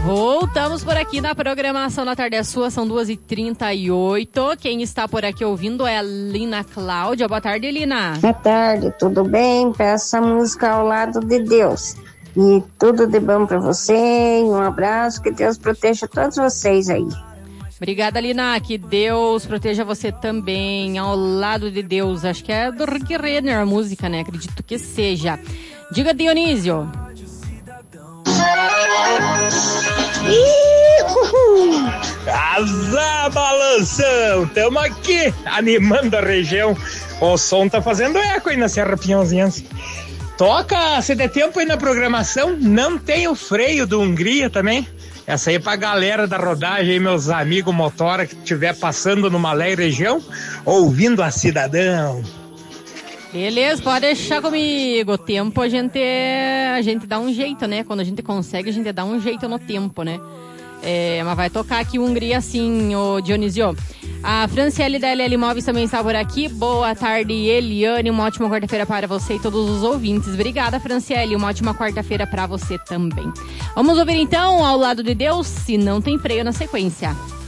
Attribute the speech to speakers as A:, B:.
A: Voltamos por aqui na programação da Tarde é Sua, são 2h38. Quem está por aqui ouvindo é a Lina Cláudia. Boa tarde, Lina.
B: Boa tarde, tudo bem? Peço a música Ao Lado de Deus. E tudo de bom para você, um abraço, que Deus proteja todos vocês aí.
A: Obrigada, Lina, que Deus proteja você também, Ao Lado de Deus. Acho que é do Rick Renner a música, né? Acredito que seja. Diga, Dionísio.
C: Azar, balanção! Tamo aqui, animando a região. O som tá fazendo eco aí na Serra Pinhãozinhas. Toca, se der tempo aí na programação, não tem o freio do Hungria também. Essa aí é pra galera da rodagem aí, meus amigos motora que estiver passando numa Malé região, ouvindo a Cidadão.
A: Beleza, pode deixar comigo. O tempo a gente dá um jeito, né? Quando a gente consegue, a gente dá um jeito no tempo, né? Mas vai tocar aqui Hungria sim, ô Dionísio. A Franciele da LL Móveis também está por aqui. Boa tarde, Eliane. Uma ótima quarta-feira para você e todos os ouvintes. Obrigada, Franciele. Uma ótima quarta-feira para você também. Vamos ouvir então Ao Lado de Deus, Se Não Tem Freio, na sequência.